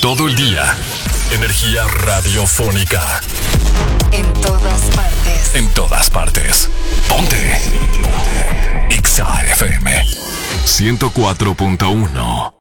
todo el día. Energía radiofónica. En todas partes. En todas partes. Ponte. Exa FM 104.1.